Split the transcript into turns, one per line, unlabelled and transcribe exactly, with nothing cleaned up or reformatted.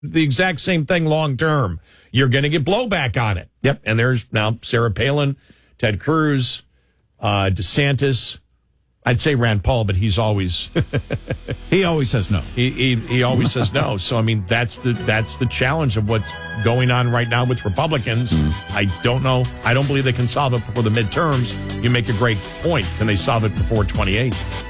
the exact same thing long term. You're going to get blowback on it.
Yep.
And there's now Sarah Palin, Ted Cruz, uh, DeSantis. I'd say Rand Paul, but he's always
he always says no.
He, he he always says no. So I mean, that's the that's the challenge of what's going on right now with Republicans. Mm. I don't know. I don't believe they can solve it before the midterms. You make a great point. Can they solve it before twenty-eight?